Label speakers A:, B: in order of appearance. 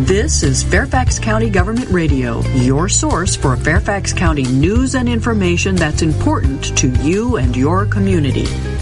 A: This is Fairfax County Government Radio, your source for Fairfax County news and information that's important to you and your community.